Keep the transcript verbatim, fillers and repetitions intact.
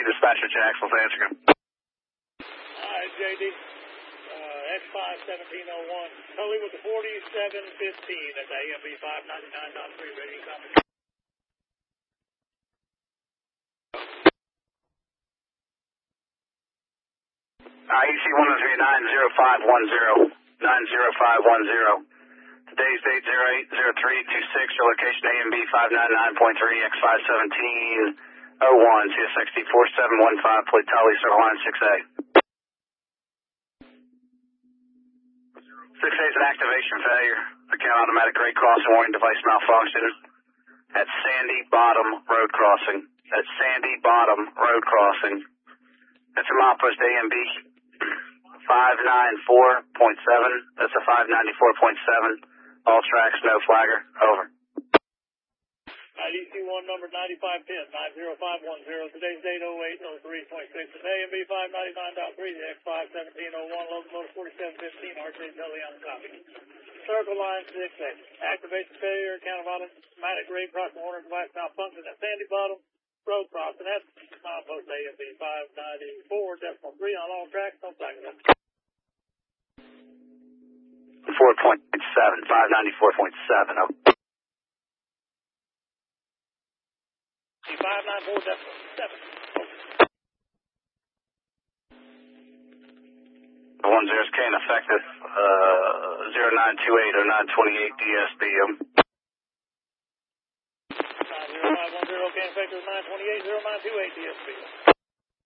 dispatcher Jacksonville, answering. Hi, J D. Uh, X five seventeen oh one. Tully with the forty-seven fifteen at the A M B five ninety-nine point three radio comment. Uh, E C one oh three nine zero five one zero. nine zero five one zero. Today's date zero eight zero three two six. Your location A M B five ninety-nine point three X five seventeen oh one. C S X D four seven one five. Plate Tully, circle line six A. six A is an activation failure. Account automatic grade crossing warning device malfunction. At Sandy Bottom Road Crossing. At Sandy Bottom Road Crossing. That's a milepost A M B five ninety-four point seven. That's a five ninety-four point seven. All tracks, no flagger. Over. I D C one number ninety-five ten nine zero five one zero. Today's date oh eight oh three twenty-six. At A M B five ninety-nine point three, the X five seventeen oh one, locomotive forty-seven fifteen, R J Tully on the copy. Circle line six A. Activation failure, account of automatic grade crossing warning device malfunction at Sandy Bottom Road Crossing. That's milepost A M B five ninety-four point three on all tracks, no flagger. four point seven. five ninety-four point seven. Oh. five ninety-four point seven. one zero is K and effective uh, zero nine two eight oh nine twenty-eight D S B. Um. nine zero five one zero, K effective nine twenty-eight oh nine twenty-eight D S B.